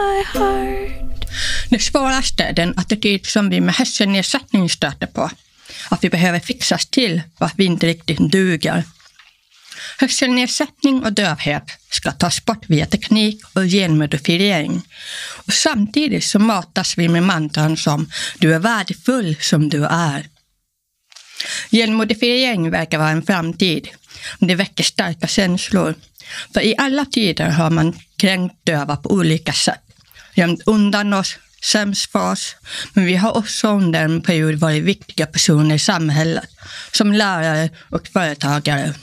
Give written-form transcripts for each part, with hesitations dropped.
Det svåraste är den attityd som vi med hörselnedsättning stöter på. Att vi behöver fixas till vad vi inte riktigt duger. Hörselnedsättning och dövhet ska tas bort via teknik och genmodifiering. Och samtidigt så matas vi med mantran som du är värdefull som du är. Genmodifiering verkar vara en framtid. Det väcker starka känslor. För i alla tider har man kränkt döva på olika sätt. Gömt undan oss, sämst för oss. Men vi har också under en period varit viktiga personer i samhället. Som lärare och företagare.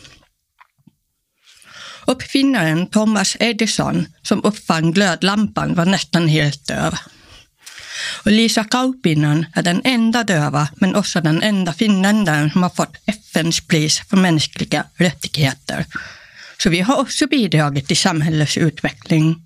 Uppfinnaren Thomas Edison som uppfann glödlampan var nästan helt döv. Och Liisa Kaupinen är den enda döva men också den enda finländaren som har fått FN:s pris för mänskliga rättigheter. Så vi har också bidragit till samhällets utveckling.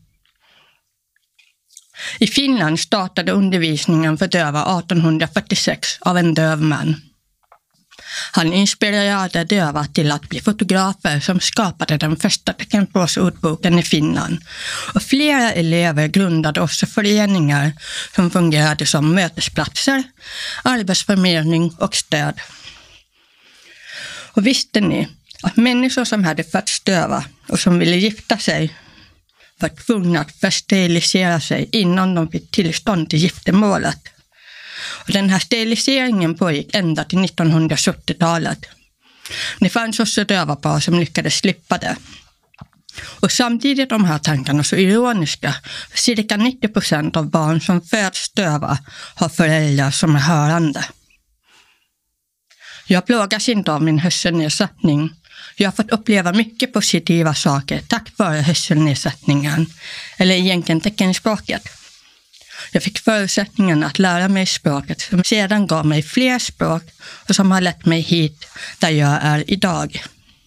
I Finland startade undervisningen för döva 1846 av en döv man. Han inspirerade döva till att bli fotografer som skapade den första teckenspråksordboken i Finland. Och flera elever grundade också föreningar som fungerade som mötesplatser, arbetsförmedling och stöd. Och visste ni att människor som hade fötts döva och som ville gifta sig var tvungna att försterilisera sig innan de fick tillstånd till giftermålet. Och den här steriliseringen pågick ända till 1970-talet. Det fanns också döva par som lyckades slippa det. Och samtidigt de här tankarna så ironiska. Cirka 90% av barn som föds döva har föräldrar som är hörande. Jag plågas inte av min hörselnedsättning. Jag har fått uppleva mycket positiva saker tack vare hörselnedsättningen. Eller egentligen teckenspråket. Jag fick förutsättningen att lära mig språket som sedan gav mig fler språk och som har lett mig hit där jag är idag.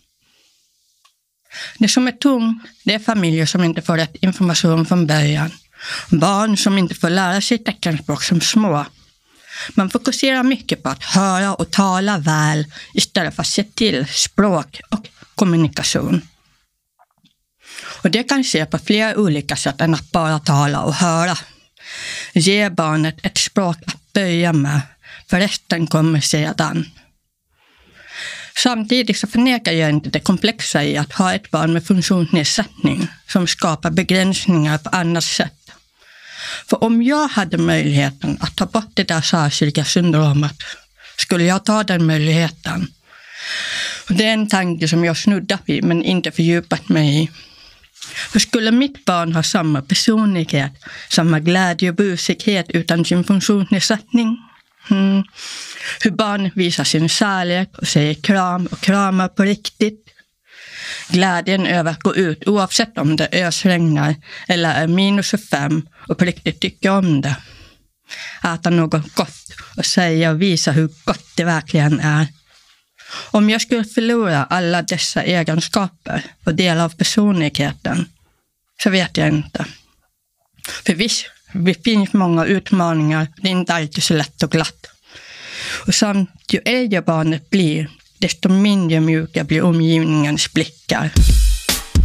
Det som är tomt, det är familjer som inte får rätt information från början. Barn som inte får lära sig teckenspråk som små. Man fokuserar mycket på att höra och tala väl istället för att se till språk och kommunikation. Och det kan ske på flera olika sätt än att bara tala och höra. Ge barnet ett språk att börja med, för resten kommer sedan. Samtidigt så förnekar jag inte det komplexa i att ha ett barn med funktionsnedsättning som skapar begränsningar på annat sätt. För om jag hade möjligheten att ta bort det där särskilda syndromet skulle jag ta den möjligheten. Och det är en tanke som jag snuddat vid men inte fördjupat mig i. För skulle mitt barn ha samma personlighet, samma glädje och busighet utan sin funktionsnedsättning? Hur barn visar sin kärlek och säger kram och kramar på riktigt? Glädjen över att gå ut oavsett om det ösregnar eller är minus 25 och på riktigt tycker om det. Äta något gott och säga och visa hur gott det verkligen är. Om jag skulle förlora alla dessa egenskaper och delar av personligheten så vet jag inte. För visst, det finns många utmaningar, det är inte alltid så lätt och glatt. Och samt ju äldre barnet blir, desto mindre mjuka blir omgivningens blickar.